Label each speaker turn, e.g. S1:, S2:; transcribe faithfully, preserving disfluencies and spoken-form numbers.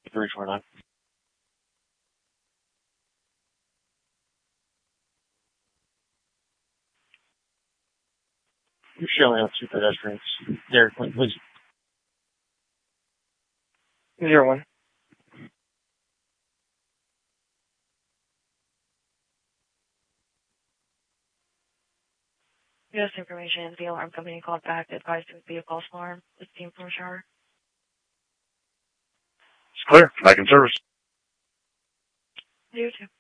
S1: three four nine. You should only have two pedestrians. Derek, please. Zero one.
S2: Yes, information. The alarm company called back to advise it would be a false alarm with steam from a shower.
S3: It's clear. Back in service.
S2: You too.